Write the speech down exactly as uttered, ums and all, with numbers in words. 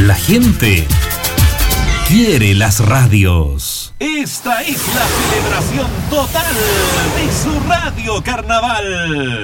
La gente quiere las radios. Esta es la celebración total de su Radio Carnaval.